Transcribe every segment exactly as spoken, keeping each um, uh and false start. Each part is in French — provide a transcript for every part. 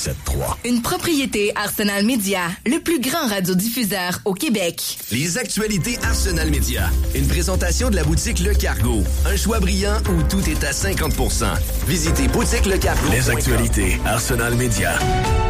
sept trois. Une propriété Arsenal Media, le plus grand radiodiffuseur au Québec. Les actualités Arsenal Media. Une présentation de la boutique Le Cargo. Un choix brillant où tout est à cinquante pour cent. Visitez boutique le cargo. Les actualités Arsenal Media.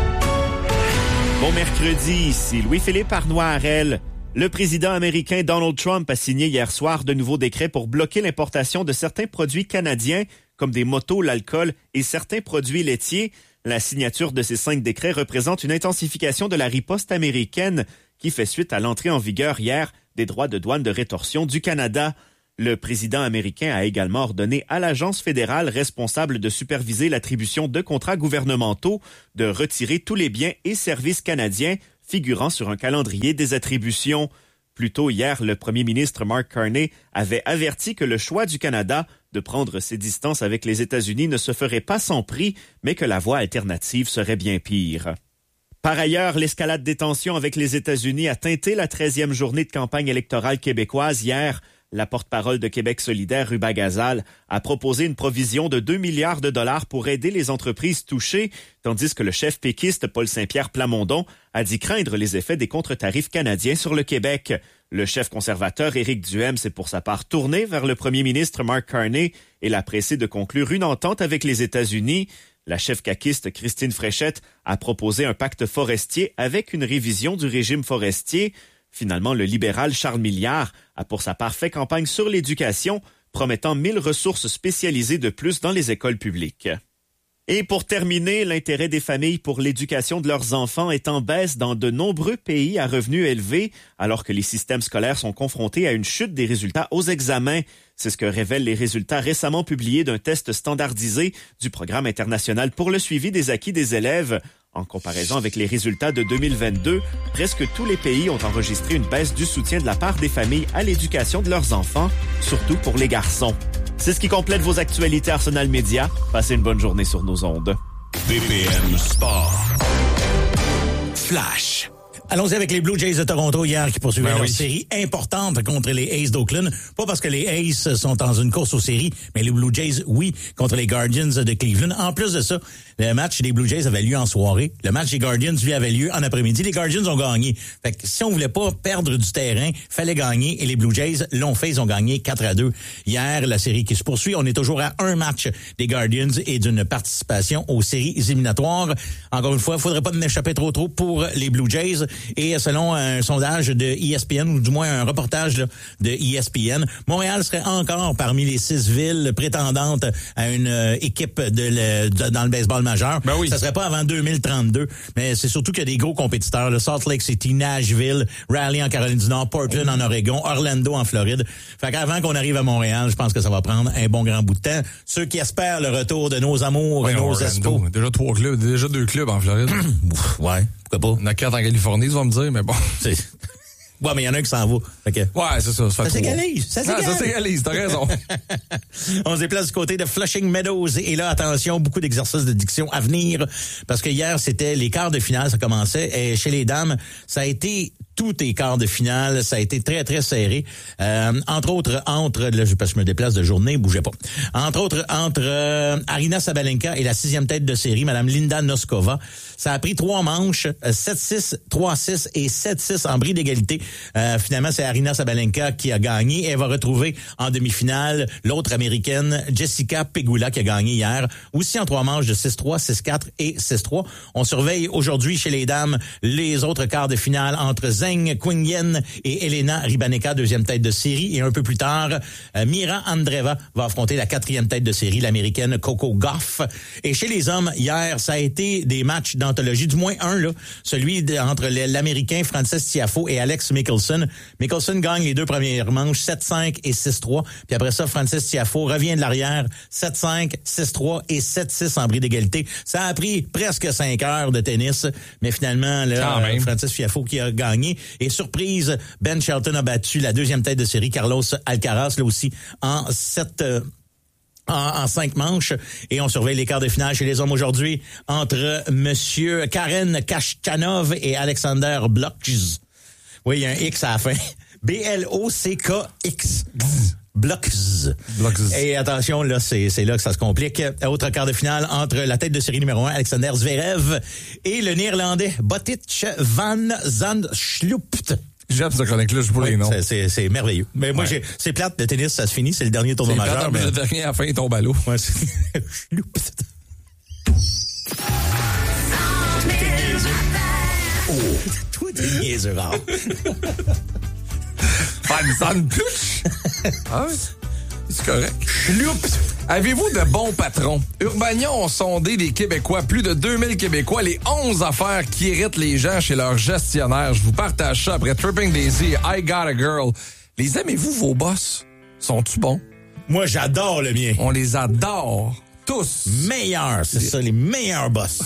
Bon mercredi, ici Louis-Philippe Arnois-Harel. Le président américain Donald Trump a signé hier soir de nouveaux décrets pour bloquer l'importation de certains produits canadiens, comme des motos, l'alcool et certains produits laitiers. La signature de ces cinq décrets représente une intensification de la riposte américaine qui fait suite à l'entrée en vigueur hier des droits de douane de rétorsion du Canada. Le président américain a également ordonné à l'agence fédérale responsable de superviser l'attribution de contrats gouvernementaux de retirer tous les biens et services canadiens figurant sur un calendrier des attributions. Plus tôt hier, le premier ministre Mark Carney avait averti que le choix du Canada de prendre ses distances avec les États-Unis ne se ferait pas sans prix, mais que la voie alternative serait bien pire. Par ailleurs, l'escalade des tensions avec les États-Unis a teinté la treizième journée de campagne électorale québécoise hier. La porte-parole de Québec solidaire, Ruba Gazal, a proposé une provision de deux milliards de dollars pour aider les entreprises touchées, tandis que le chef péquiste Paul Saint-Pierre Plamondon a dit craindre les effets des contre-tarifs canadiens sur le Québec. Le chef conservateur Éric Duhaime s'est pour sa part tourné vers le premier ministre Mark Carney et l'a pressé de conclure une entente avec les États-Unis. La chef caquiste Christine Fréchette a proposé un pacte forestier avec une révision du régime forestier. Finalement, le libéral Charles Milliard a pour sa part fait campagne sur l'éducation, promettant mille ressources spécialisées de plus dans les écoles publiques. Et pour terminer, l'intérêt des familles pour l'éducation de leurs enfants est en baisse dans de nombreux pays à revenus élevés, alors que les systèmes scolaires sont confrontés à une chute des résultats aux examens. C'est ce que révèlent les résultats récemment publiés d'un test standardisé du Programme international pour le suivi des acquis des élèves. En comparaison avec les résultats de deux mille vingt-deux, presque tous les pays ont enregistré une baisse du soutien de la part des familles à l'éducation de leurs enfants, surtout pour les garçons. C'est ce qui complète vos actualités Arsenal Media. Passez une bonne journée sur nos ondes. B P M Sport. Flash. Allons-y avec les Blue Jays de Toronto hier qui poursuivaient ben leur oui. série importante contre les Aces d'Oakland. Pas parce que les Aces sont dans une course aux séries, mais les Blue Jays, oui, contre les Guardians de Cleveland. En plus de ça, le match des Blue Jays avait lieu en soirée. Le match des Guardians, lui, avait lieu en après-midi. Les Guardians ont gagné. Fait que si on voulait pas perdre du terrain, fallait gagner. Et les Blue Jays l'ont fait. Ils ont gagné quatre à deux. Hier, la série qui se poursuit. On est toujours à un match des Guardians et d'une participation aux séries éliminatoires. Encore une fois, il faudrait pas m'échapper trop trop pour les Blue Jays. Et selon un sondage de E S P N, ou du moins un reportage là, de E S P N, Montréal serait encore parmi les six villes prétendantes à une euh, équipe de, le, de dans le baseball majeur. Ben oui. Ça serait pas avant deux mille trente-deux, mais c'est surtout qu'il y a des gros compétiteurs. Là, Salt Lake City, Nashville, Raleigh en Caroline du Nord, Portland en Oregon, Orlando en Floride. Fait qu'avant qu'on arrive à Montréal, je pense que ça va prendre un bon grand bout de temps. Ceux qui espèrent le retour de nos amours, Ouais, nos Orlando. espoirs. Déjà trois clubs, déjà deux clubs en Floride. Ouais, pourquoi pas? Il y en a quatre en Californie, tu vas me dire, mais bon. C'est... Ouais, mais il y en a un qui s'en va. Fait que... Ouais, c'est ça. Ça, ça s'égalise. Ça s'égalise. Ah, ça s'égalise, t'as raison. On se déplace du côté de Flushing Meadows. Et là, attention, beaucoup d'exercices de diction à venir. Parce que hier, c'était les quarts de finale, ça commençait. Et chez les dames, ça a été tous les quarts de finale. Ça a été très, très serré. Euh, entre autres, entre... Là, parce que je me déplace de journée, bougez pas. Entre autres, entre euh, Aryna Sabalenka et la sixième tête de série, Madame Linda Noskova. Ça a pris trois manches, sept six, trois six et sept six en bris d'égalité. Euh, finalement, c'est Aryna Sabalenka qui a gagné. Elle va retrouver en demi-finale l'autre américaine, Jessica Pegula, qui a gagné hier. Aussi en trois manches de six trois, six quatre et six trois. On surveille aujourd'hui chez les dames les autres quarts de finale entre Zheng Qingyuan et Elena Rybaneka, deuxième tête de série. Et un peu plus tard, euh, Mira Andreeva va affronter la quatrième tête de série, l'américaine Coco Gauff. Et chez les hommes, hier, ça a été des matchs d'anthologie, du moins un, là, celui de, entre l'américain Frances Tiafoe et Alex Mickelson. Mickelson gagne les deux premières manches, sept cinq et six trois. Puis après ça, Frances Tiafoe revient de l'arrière, sept cinq, six trois et sept six en bris d'égalité. Ça a pris presque cinq heures de tennis, mais finalement, là, euh, Frances Tiafoe qui a gagné. Et surprise, Ben Shelton a battu la deuxième tête de série, Carlos Alcaraz, là aussi, en sept... Euh, En, en cinq manches. Et on surveille les quarts de finale chez les hommes aujourd'hui entre Monsieur Karen Khachanov et Alexander Blocks. Oui, il y a un X à la fin. B L O C K X. Blocs. Blocs. Et attention, là, c'est, c'est là que ça se complique. Autre quart de finale entre la tête de série numéro un, Alexander Zverev, et le Néerlandais Botic van Zandschulp. J'aime cette chronique-là, je vous les noms. C'est, c'est, c'est merveilleux. Mais moi, ouais. j'ai, c'est plate, le tennis, ça se finit, c'est le dernier tournoi c'est majeur. Plate, mais le dernier, à la fin, il tombe à l'eau. Ouais, c'est... Oh, toi, t'es niaiseux rare. Van Zandpuch. Ah oui, c'est correct. Avez-vous de bons patrons? Urbanion ont sondé des Québécois, plus de deux mille Québécois, les onze affaires qui irritent les gens chez leurs gestionnaires. Je vous partage ça après Tripping Daisy, I Got a Girl. Les aimez-vous, vos boss? Sont-tu bons? Moi, j'adore le mien. On les adore. Tous. Meilleurs, c'est ça, les meilleurs boss.